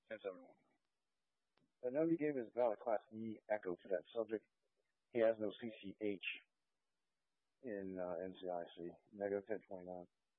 1071. The note he gave is valid Class E echo to that subject. He has no CCH in NCIC, negative 1029.